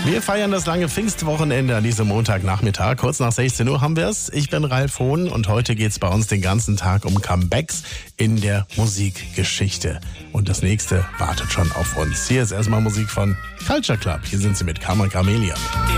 Wir feiern das lange Pfingstwochenende an diesem Montagnachmittag. Kurz nach 16 Uhr haben wir es. Ich bin Ralf Hohn und heute geht's bei uns den ganzen Tag um Comebacks in der Musikgeschichte. Und das nächste wartet schon auf uns. Hier ist erstmal Musik von Culture Club. Hier sind sie mit Carmen Chameleon.